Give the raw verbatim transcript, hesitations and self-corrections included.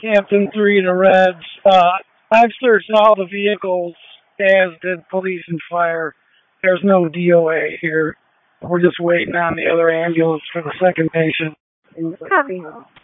Captain three to Reds. Uh, I've searched all the vehicles, as did police and fire. There's no D O A here. We're just waiting on the other ambulance for the second patient. Copy.